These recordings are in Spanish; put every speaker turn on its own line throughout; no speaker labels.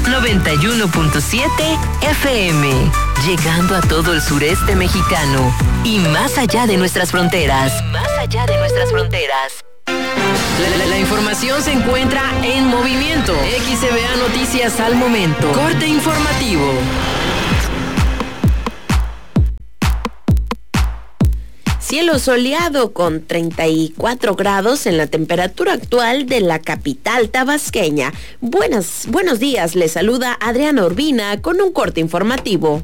91.7 FM, llegando a todo el sureste mexicano y más allá de nuestras fronteras. La información se encuentra en movimiento. XCBA Noticias al momento. Corte informativo.
Cielo soleado con 34 grados en la temperatura actual de la capital tabasqueña. Buenos días, les saluda Adriana Urbina con un corte informativo.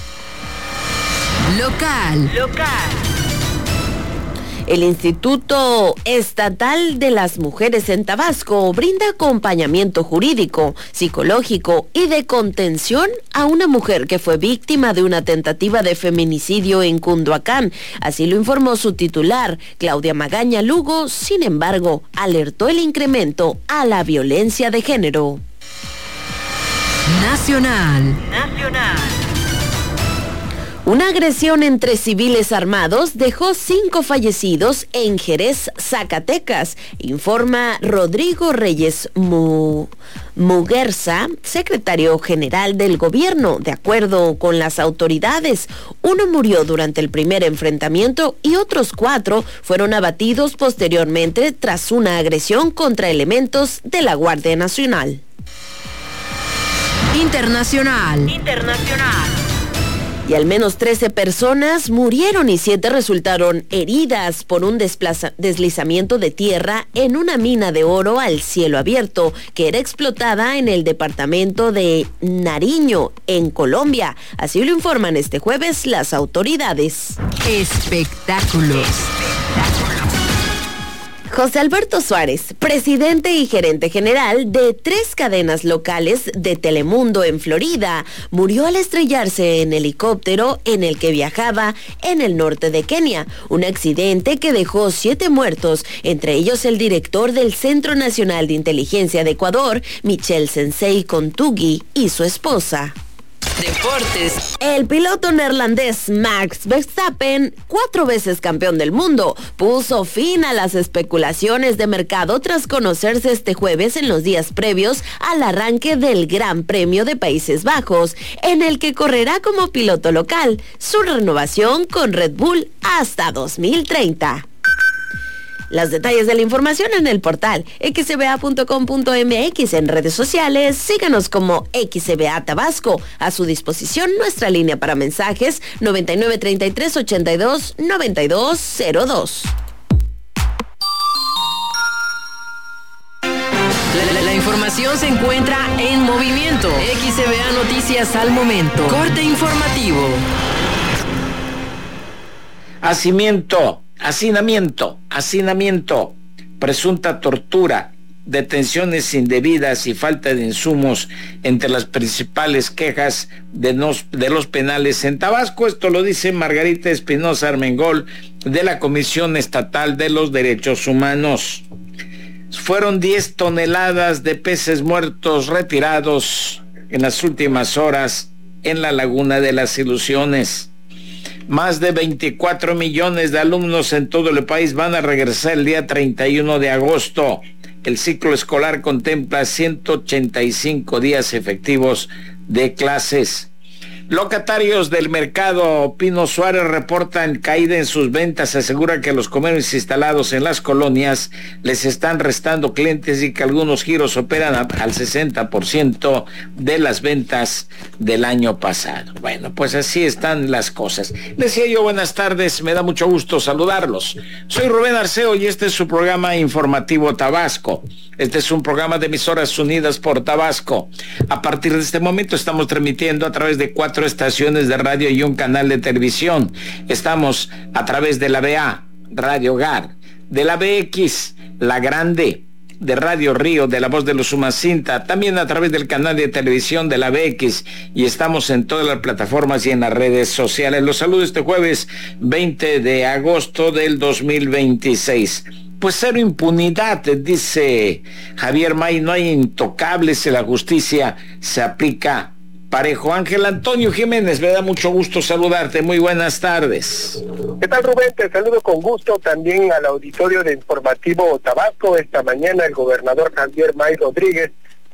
Local.
El Instituto Estatal de las Mujeres en Tabasco brinda acompañamiento jurídico, psicológico y de contención a una mujer que fue víctima de una tentativa de feminicidio en Cunduacán. Así lo informó su titular, Claudia Magaña Lugo. Sin embargo, alertó el incremento a la violencia de género.
Nacional.
Una agresión entre civiles armados dejó 5 fallecidos en Jerez, Zacatecas, informa Rodrigo Reyes Muguerza, secretario general del gobierno. De acuerdo con las autoridades, uno murió durante el primer enfrentamiento y otros 4 fueron abatidos posteriormente tras una agresión contra elementos de la Guardia Nacional.
Internacional.
Y al menos 13 personas murieron y 7 resultaron heridas por un deslizamiento de tierra en una mina de oro al cielo abierto que era explotada en el departamento de Nariño, en Colombia. Así lo informan este jueves las autoridades.
Espectáculos.
José Alberto Suárez, presidente y gerente general de 3 cadenas locales de Telemundo en Florida, murió al estrellarse en helicóptero en el que viajaba en el norte de Kenia. Un accidente que dejó 7 muertos, entre ellos el director del Centro Nacional de Inteligencia de Ecuador, Michel Sensei Contugui, y su esposa.
Deportes.
El piloto neerlandés Max Verstappen, 4 veces campeón del mundo, puso fin a las especulaciones de mercado tras conocerse este jueves en los días previos al arranque del Gran Premio de Países Bajos, en el que correrá como piloto local, su renovación con Red Bull hasta 2030. Los detalles de la información en el portal xcba.com.mx, en redes sociales. Síganos como XCBA Tabasco. A su disposición nuestra línea para mensajes 9933829202.
La información se encuentra en movimiento. XCBA Noticias al momento. Corte informativo.
Hacinamiento, presunta tortura, detenciones indebidas y falta de insumos entre las principales quejas de los penales en Tabasco. Esto lo dice Margarita Espinosa Armengol de la Comisión Estatal de los Derechos Humanos. Fueron 10 toneladas de peces muertos retirados en las últimas horas en la Laguna de las Ilusiones. Más de 24 millones de alumnos en todo el país van a regresar el día 31 de agosto. El ciclo escolar contempla 185 días efectivos de clases. Locatarios del mercado Pino Suárez reportan caída en sus ventas. Asegura que los comercios instalados en las colonias les están restando clientes y que algunos giros operan al 60% de las ventas del año pasado. Bueno, pues así están las cosas. Decía yo, buenas tardes, me da mucho gusto saludarlos. Soy Rubén Arceo y este es su programa informativo Tabasco. Este es un programa de Emisoras Unidas por Tabasco. A partir de este momento estamos transmitiendo a través de 4 estaciones de radio y un canal de televisión. Estamos a través de la BA, Radio Hogar, de la BX, La Grande, de Radio Río, de La Voz de los Umacinta, también a través del canal de televisión de la BX, y estamos en todas las plataformas y en las redes sociales. Los saludo este jueves 20 de agosto del 2026. Pues cero impunidad, dice Javier May, no hay intocables, la justicia se aplica parejo. Ángel Antonio Jiménez, me da mucho gusto saludarte, muy buenas tardes.
¿Qué tal, Rubén? Te saludo con gusto también al auditorio de Informativo Tabasco. Esta mañana el gobernador Javier May Rodríguez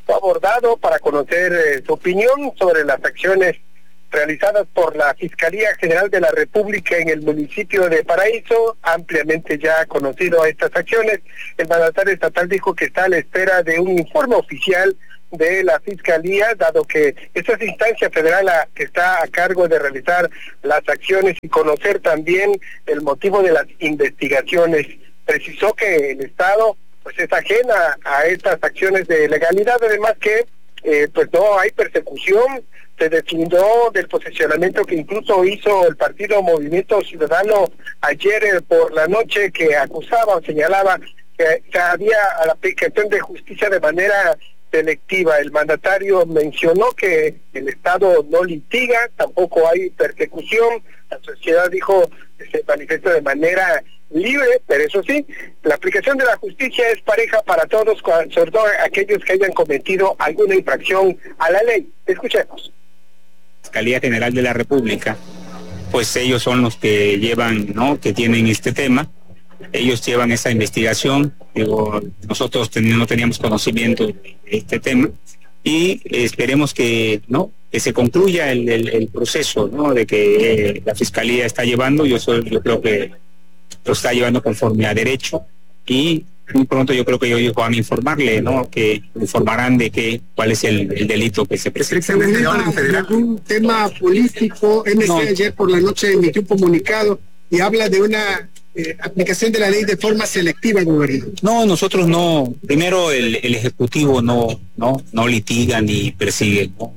fue abordado para conocer su opinión sobre las acciones realizadas por la Fiscalía General de la República en el municipio de Paraíso. Ampliamente ya conocido estas acciones, el mandatario estatal dijo que está a la espera de un informe oficial de la Fiscalía, dado que esta es instancia federal que está a cargo de realizar las acciones y conocer también el motivo de las investigaciones. Precisó que el Estado pues es ajena a estas acciones de legalidad, además que pues no hay persecución. Se deslindó del posicionamiento que incluso hizo el partido Movimiento Ciudadano ayer por la noche, que acusaba o señalaba que había a la aplicación de justicia de manera selectiva. El mandatario mencionó que el Estado no litiga, tampoco hay persecución. La sociedad dijo que se manifiesta de manera libre, pero eso sí, la aplicación de la justicia es pareja para todos, sobre todo aquellos que hayan cometido alguna infracción a la ley. Escuchemos.
Fiscalía General de la República, pues ellos son los que llevan, ¿no?, que tienen este tema. Ellos llevan esa investigación. Digo, nosotros no teníamos conocimiento de este tema y esperemos que se concluya el proceso, ¿no?, de que la Fiscalía está llevando. Yo creo que lo está llevando conforme a derecho y muy pronto yo creo que ellos van a informarle, ¿no?, que informarán de cuál es el delito que se presenta.
¿Algún tema político? MC ayer por la noche emitió un comunicado y habla de una aplicación de la ley de forma selectiva, gobernador.
No, nosotros no. Primero el Ejecutivo no litiga ni persigue, ¿no?,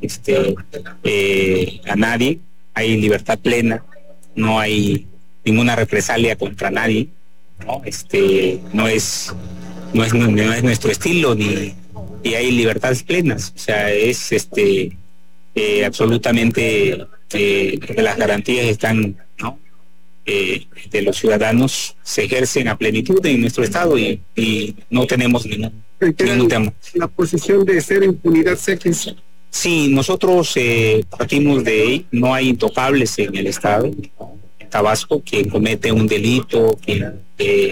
a nadie. Hay libertad plena, no hay ninguna represalia contra nadie, ¿no? No es nuestro estilo, ni hay libertades plenas. O sea, es absolutamente las garantías están, ¿no?, de los ciudadanos se ejercen a plenitud en nuestro estado y no tenemos ningún tema.
La posición de cero impunidad sexual.
Sí, nosotros partimos de ahí. No hay intocables en el estado, ¿no? En Tabasco, quien comete un delito, quien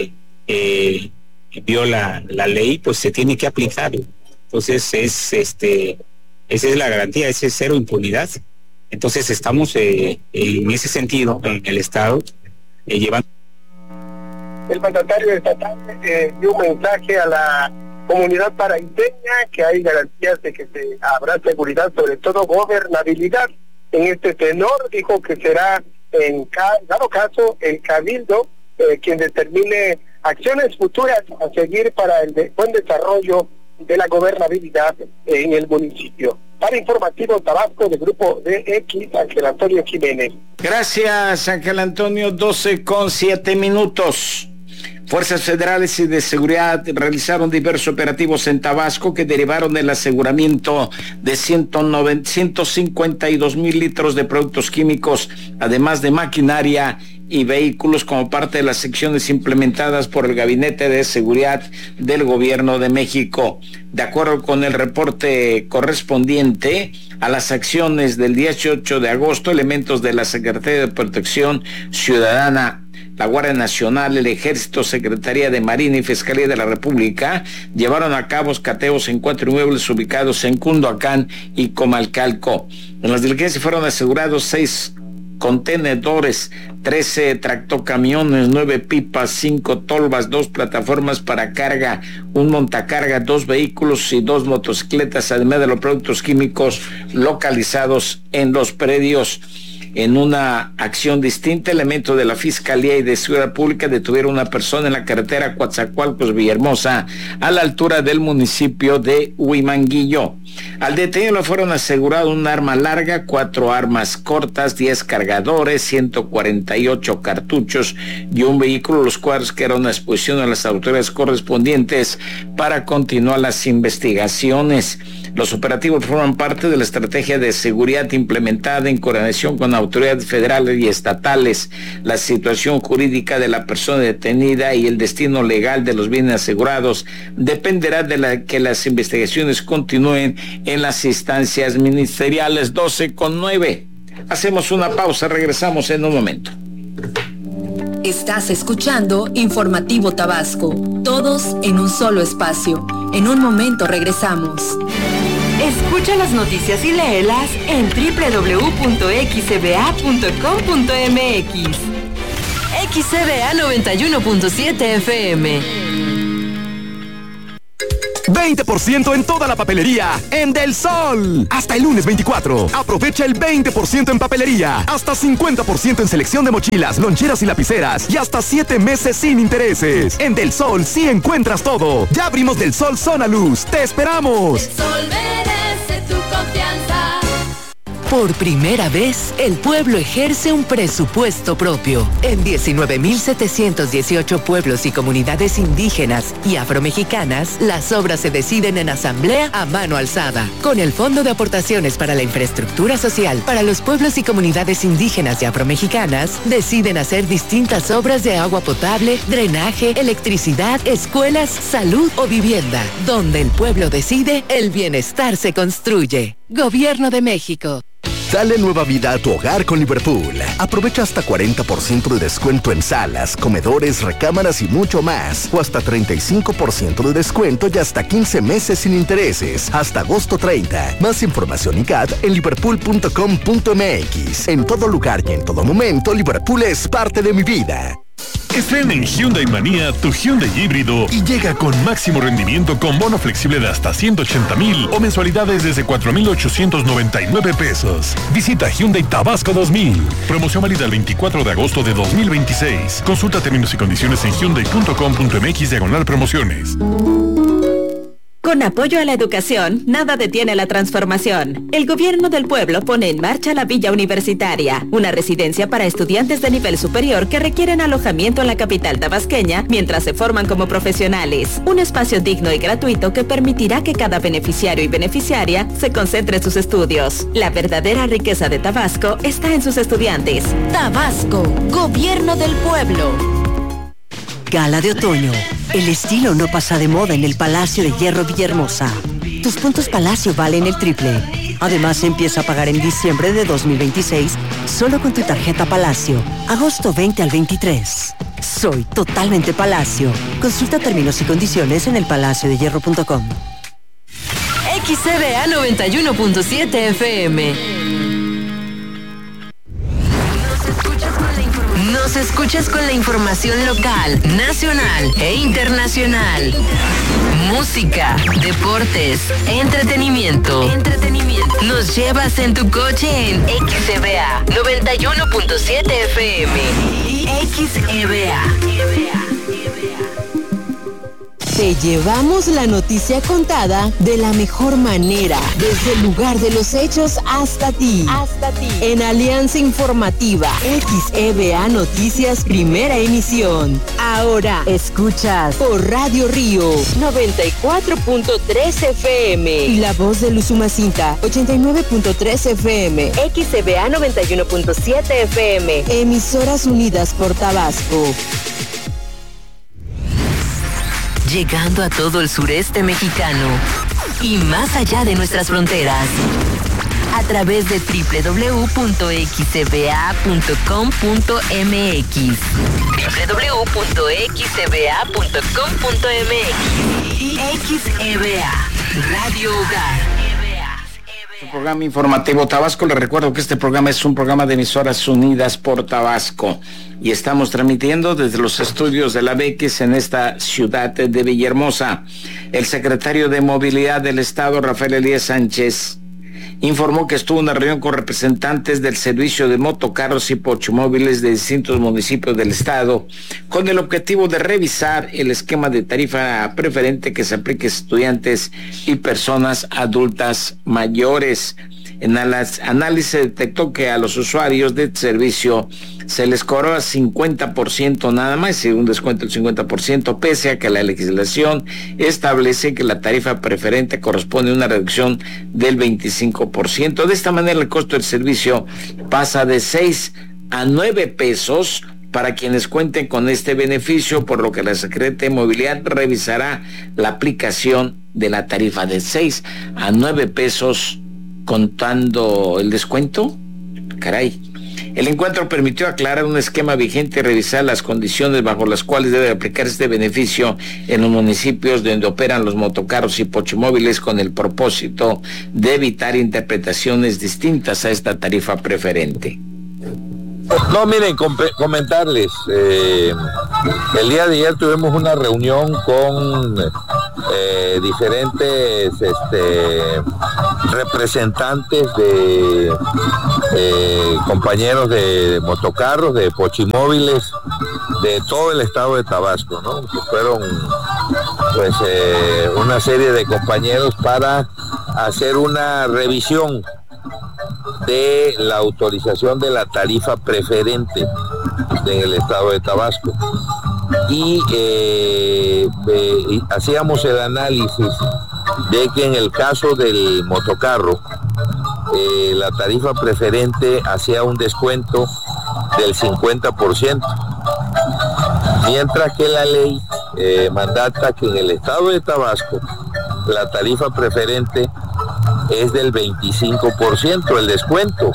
viola la ley, pues se tiene que aplicar. Entonces esa es la garantía, ese es cero impunidad. Entonces estamos en ese sentido en el estado llevando.
El mandatario estatal dio un mensaje a la comunidad paraíseña que hay garantías de que habrá seguridad, sobre todo gobernabilidad. En este tenor dijo que será en dado caso el cabildo quien determine acciones futuras a seguir para el buen desarrollo de la gobernabilidad en el municipio. Para Informativo Tabasco, de Grupo DX, Ángel Antonio Jiménez.
Gracias, Ángel Antonio. 12:07. Fuerzas federales y de seguridad realizaron diversos operativos en Tabasco que derivaron del aseguramiento de 152,000 litros de productos químicos, además de maquinaria y vehículos, como parte de las secciones implementadas por el Gabinete de Seguridad del Gobierno de México. De acuerdo con el reporte correspondiente a las acciones del 18 de agosto, elementos de la Secretaría de Protección Ciudadana, la Guardia Nacional, el Ejército, Secretaría de Marina y Fiscalía de la República llevaron a cabo cateos en 4 inmuebles ubicados en Cunduacán y Comalcalco. En las diligencias fueron asegurados 6 contenedores, 13 tractocamiones, 9 pipas, 5 tolvas, 2 plataformas para carga, un montacarga, 2 vehículos y 2 motocicletas, además de los productos químicos localizados en los predios. En una acción distinta, elementos de la Fiscalía y de Seguridad Pública detuvieron a una persona en la carretera Coatzacoalcos-Villahermosa, a la altura del municipio de Huimanguillo. Al detenido le fueron asegurados un arma larga, 4 armas cortas, 10 cargadores, 148 cartuchos y un vehículo, los cuales quedaron a disposición de las autoridades correspondientes para continuar las investigaciones. Los operativos forman parte de la estrategia de seguridad implementada en coordinación con autoridades federales y estatales. La situación jurídica de la persona detenida y el destino legal de los bienes asegurados dependerá de que las investigaciones continúen en las instancias ministeriales. 12:09. Hacemos una pausa, regresamos en un momento.
Estás escuchando Informativo Tabasco, todos en un solo espacio. En un momento regresamos. Escucha las noticias y léelas en www.xcba.com.mx.
XCBA 91.7 FM.
20% en toda la papelería en Del Sol. Hasta el lunes 24. Aprovecha el 20% en papelería. Hasta 50% en selección de mochilas, loncheras y lapiceras. Y hasta 7 meses sin intereses. En Del Sol sí encuentras todo. Ya abrimos Del Sol Zona Luz. ¡Te esperamos!
El Sol merece tu confianza.
Por primera vez, el pueblo ejerce un presupuesto propio. En 19.718 pueblos y comunidades indígenas y afromexicanas, las obras se deciden en asamblea a mano alzada. Con el Fondo de Aportaciones para la Infraestructura Social para los pueblos y comunidades indígenas y afromexicanas, deciden hacer distintas obras de agua potable, drenaje, electricidad, escuelas, salud o vivienda. Donde el pueblo decide, el bienestar se construye. Gobierno de México.
Dale nueva vida a tu hogar con Liverpool. Aprovecha hasta 40% de descuento en salas, comedores, recámaras y mucho más. O hasta 35% de descuento y hasta 15 meses sin intereses. Hasta agosto 30. Más información y CAT en liverpool.com.mx. En todo lugar y en todo momento, Liverpool es parte de mi vida.
Estrena en Hyundai Manía tu Hyundai híbrido y llega con máximo rendimiento con bono flexible de hasta 180,000 o mensualidades desde 4,899 pesos. Visita Hyundai Tabasco 2000. Promoción válida el 24 de agosto de 2026. Consulta términos y condiciones en hyundai.com.mx/promociones.
Con apoyo a la educación, nada detiene la transformación. El gobierno del pueblo pone en marcha la Villa Universitaria, una residencia para estudiantes de nivel superior que requieren alojamiento en la capital tabasqueña mientras se forman como profesionales. Un espacio digno y gratuito que permitirá que cada beneficiario y beneficiaria se concentre en sus estudios. La verdadera riqueza de Tabasco está en sus estudiantes.
Tabasco, gobierno del pueblo.
Gala de otoño. El estilo no pasa de moda en el Palacio de Hierro Villahermosa. Tus puntos Palacio valen el triple. Además, empieza a pagar en diciembre de 2026 solo con tu tarjeta Palacio. Agosto 20 al 23. Soy totalmente Palacio. Consulta términos y condiciones en elpalaciodehierro.com.
XCBA 91.7 FM. Nos escuchas con la información local, nacional e internacional. Música, deportes, entretenimiento. Nos llevas en tu coche en XCBA 91.7 FM y XEBA.
Te llevamos la noticia contada de la mejor manera, desde el lugar de los hechos hasta ti. En Alianza Informativa, XEBA Noticias Primera Emisión. Ahora escuchas por Radio Río 94.3 FM y La Voz de Usumacinta 89.3 FM, XEBA 91.7 FM. Emisoras unidas por Tabasco.
Llegando a todo el sureste mexicano y más allá de nuestras fronteras, a través de www.xcba.com.mx, www.xcba.com.mx y XEBA, Radio Hogar.
Su programa informativo Tabasco. Les recuerdo que este programa es un programa de Emisoras Unidas por Tabasco y estamos transmitiendo desde los estudios de la BX en esta ciudad de Villahermosa. El secretario de Movilidad del Estado, Rafael Elías Sánchez, informó que estuvo en una reunión con representantes del servicio de motocarros y pochimóviles de distintos municipios del estado con el objetivo de revisar el esquema de tarifa preferente que se aplique a estudiantes y personas adultas mayores. En el análisis detectó que a los usuarios de servicio se les cobró 50% nada más, y un descuento del 50%, pese a que la legislación establece que la tarifa preferente corresponde a una reducción del 25%. De esta manera, el costo del servicio pasa de 6 a 9 pesos para quienes cuenten con este beneficio, por lo que la Secretaría de Movilidad revisará la aplicación de la tarifa de 6 a 9 pesos contando el descuento. Caray. El encuentro permitió aclarar un esquema vigente y revisar las condiciones bajo las cuales debe aplicarse este beneficio en los municipios donde operan los motocarros y pochimóviles, con el propósito de evitar interpretaciones distintas a esta tarifa preferente.
No, miren, comentarles, el día de ayer tuvimos una reunión con diferentes representantes de compañeros de motocarros, de pochimóviles, de todo el estado de Tabasco, ¿no? Que fueron pues una serie de compañeros para hacer una revisión de la autorización de la tarifa preferente en el estado de Tabasco, y hacíamos el análisis de que en el caso del motocarro la tarifa preferente hacía un descuento del 50%, mientras que la ley mandata que en el estado de Tabasco la tarifa preferente es del 25% el descuento.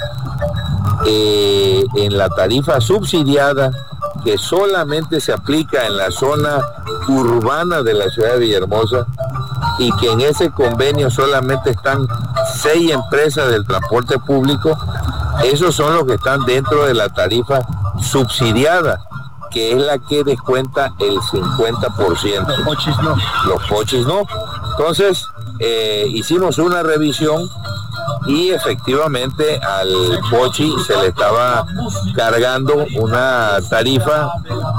En la tarifa subsidiada, que solamente se aplica en la zona urbana de la ciudad de Villahermosa, y que en ese convenio solamente están 6 empresas del transporte público, esos son los que están dentro de la tarifa subsidiada, que es la que descuenta el 50%. Los pochis no. Los pochis no. Entonces, hicimos una revisión y efectivamente al pochi se le estaba cargando una tarifa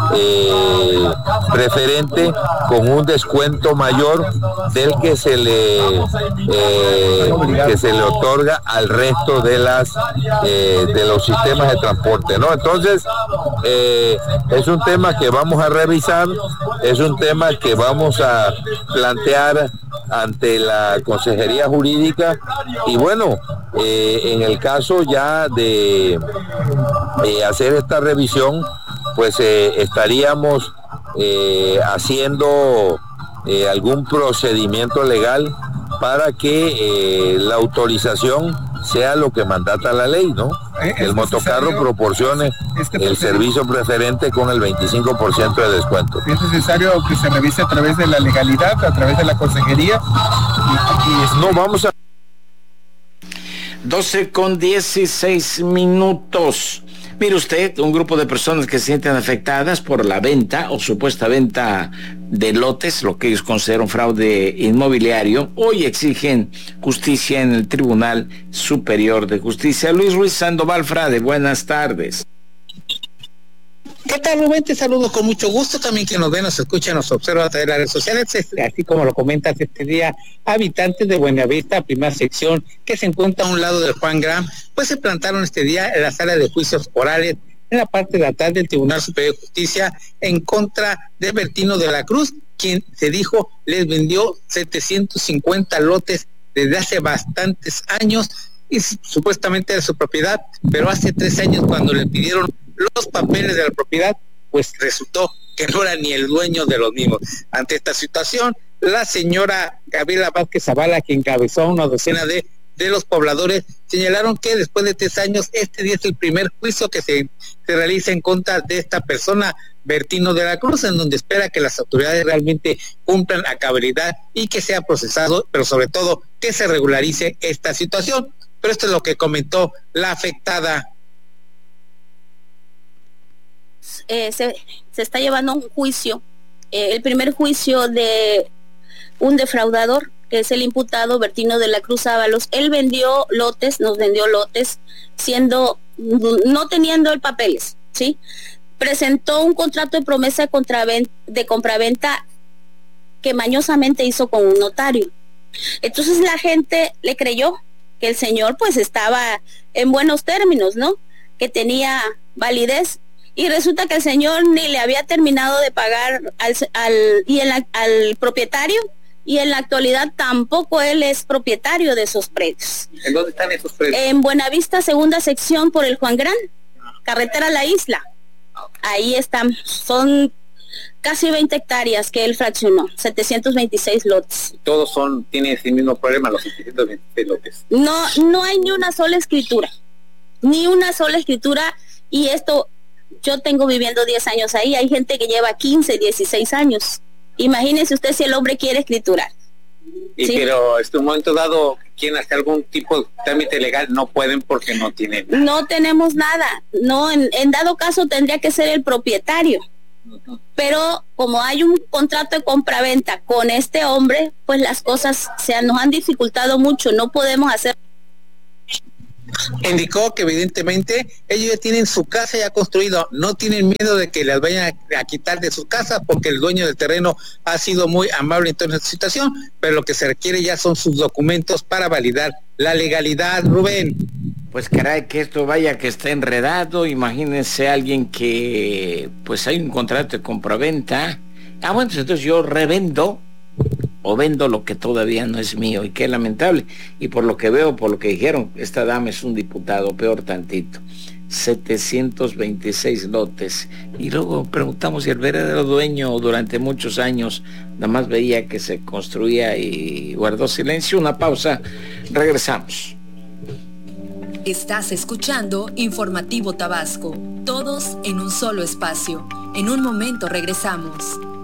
preferente con un descuento mayor del que se le otorga al resto de los sistemas de transporte, ¿no? Entonces es un tema que vamos a revisar, es un tema que vamos a plantear ante la Consejería Jurídica, y bueno, en el caso ya de hacer esta revisión, pues estaríamos haciendo algún procedimiento legal para que la autorización sea lo que mandata la ley, ¿no? El motocarro proporcione el servicio preferente con el 25% de descuento.
Es necesario que se revise a través de la legalidad, a través de la consejería.
No, vamos a...
12:16. Mire usted, un grupo de personas que se sienten afectadas por la venta o supuesta venta de lotes, lo que ellos consideran fraude inmobiliario, hoy exigen justicia en el Tribunal Superior de Justicia. Luis Ruiz Sandoval Frade, buenas tardes.
¿Qué tal, Rubén? Te saludo con mucho gusto. También que nos ven, nos escuchan, nos observan a través de las redes sociales, así como lo comentas este día. Habitantes de Buenavista, primera sección, que se encuentra a un lado del Juan Gran, pues se plantaron este día en la sala de juicios orales en la parte de atrás del Tribunal Superior de Justicia en contra de Bertino de la Cruz, quien se dijo les vendió 750 lotes desde hace bastantes años y supuestamente de su propiedad, pero hace 3 años cuando le pidieron los papeles de la propiedad, pues resultó que no era ni el dueño de los mismos. Ante esta situación, la señora Gabriela Vázquez Zavala, que encabezó a una docena de los pobladores, señalaron que después de 3 años, este día es el primer juicio que se realiza en contra de esta persona, Bertino de la Cruz, en donde espera que las autoridades realmente cumplan a cabalidad y que sea procesado, pero sobre todo que se regularice esta situación. Pero esto es lo que comentó la afectada.
Se está llevando un juicio, el primer juicio de un defraudador, que es el imputado Bertino de la Cruz Ábalos. Él vendió lotes, nos vendió lotes, no teniendo el papeles, ¿sí? Presentó un contrato de promesa de compraventa que mañosamente hizo con un notario. Entonces la gente le creyó que el señor pues estaba en buenos términos, ¿no? Que tenía validez. Y resulta que el señor ni le había terminado de pagar al propietario, y en la actualidad tampoco él es propietario de esos predios.
¿En dónde están esos predios?
En Buenavista, segunda sección por el Juan Gran, carretera a la isla. Ahí están, son casi 20 hectáreas que él fraccionó, 726 lotes.
Todos tienen ese mismo problema, los 726 lotes.
No hay ni una sola escritura, Y esto, yo tengo viviendo 10 años ahí, hay gente que lleva 15, 16 años. Imagínese usted si el hombre quiere escriturar.
Y
¿sí?
Pero en un momento dado, quieren hacer algún tipo de trámite legal, no pueden porque no tienen nada.
No tenemos nada, no, en dado caso tendría que ser el propietario. Pero como hay un contrato de compraventa con este hombre, pues las cosas nos han dificultado mucho, no podemos hacer.
Indicó que evidentemente ellos ya tienen su casa ya construida, no tienen miedo de que las vayan a quitar de su casa porque el dueño del terreno ha sido muy amable en toda esta situación, pero lo que se requiere ya son sus documentos para validar la legalidad, Rubén.
Pues caray, que esto vaya que está enredado. Imagínense alguien que pues hay un contrato de compraventa. Bueno, pues entonces yo revendo o vendo lo que todavía no es mío, y qué lamentable. Y por lo que veo, por lo que dijeron, esta dama es un diputado, peor tantito. 726 lotes. Y luego preguntamos si el verdadero dueño durante muchos años nada más veía que se construía y guardó silencio. Una pausa, regresamos.
Estás escuchando Informativo Tabasco, todos en un solo espacio. En un momento regresamos.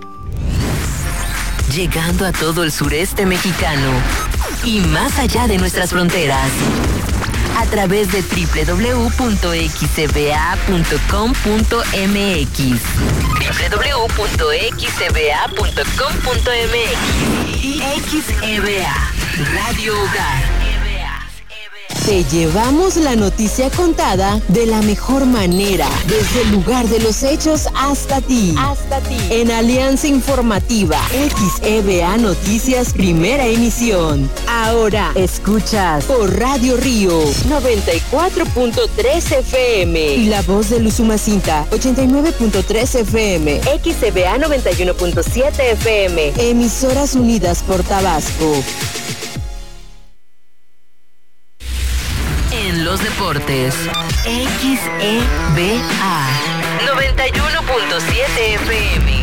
Llegando a todo el sureste mexicano y más allá de nuestras fronteras, a través de www.xcba.com.mx, www.xcba.com.mx y XEBA, Radio Hogar.
Te llevamos la noticia contada de la mejor manera, desde el lugar de los hechos hasta ti. En Alianza Informativa, XEBA Noticias, primera emisión. Ahora escuchas por Radio Río 94.3 FM y La Voz de Usumacinta 89.3 FM, XEBA 91.7 FM. Emisoras unidas por Tabasco.
En los deportes, XEBA 91.7 FM.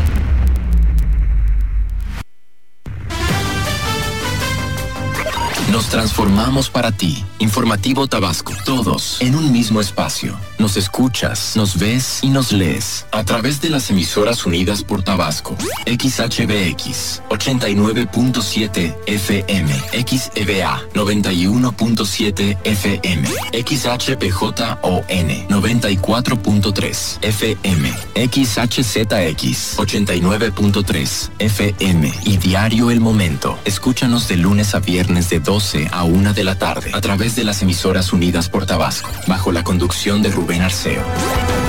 Nos transformamos para ti. Informativo Tabasco. Todos en un mismo espacio. Nos escuchas, nos ves y nos lees a través de las emisoras unidas por Tabasco. XHBX 89.7 FM, XEBA 91.7 FM, XHPJON 94.3 FM, XHZX 89.3 FM y Diario El Momento. Escúchanos de lunes a viernes de 12 a 1 de la tarde a través de las emisoras unidas por Tabasco, bajo la conducción de Rubén Arceo.